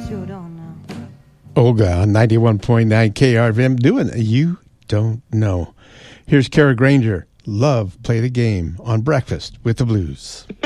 Sure don't know. Olga on 91.9 KRVM doing You Don't Know. Here's Kara Granger. Love Played a Game on Breakfast with the Blues.